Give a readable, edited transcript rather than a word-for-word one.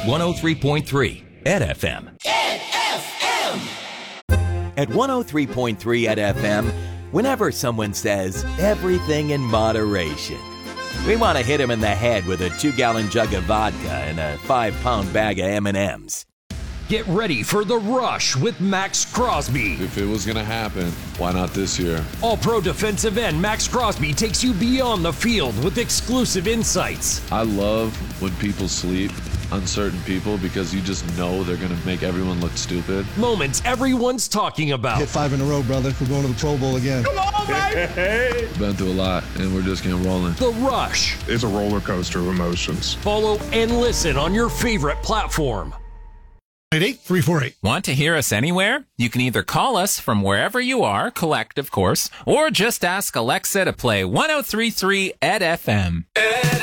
103.3 Ed FM. Ed FM. At 103.3 Ed FM, whenever someone says everything in moderation, we want to hit him in the head with a 2-gallon jug of vodka and a 5-pound bag of M&Ms. Get ready for The Rush with Max Crosby. If it was going to happen, why not this year? All-pro defensive end Max Crosby takes you beyond the field with exclusive insights. I love when people sleep on certain people because you just know they're going to make everyone look stupid. Moments everyone's talking about. Hit 5 in a row, brother. We're going to the Pro Bowl again. Come on, baby. Been through a lot, and we're just getting rolling. The Rush. It's a roller coaster of emotions. Follow and listen on your favorite platform. 88348. Want to hear us anywhere? You can either call us from wherever you are, collect, of course, or just ask Alexa to play 103.3 Ed FM. Ed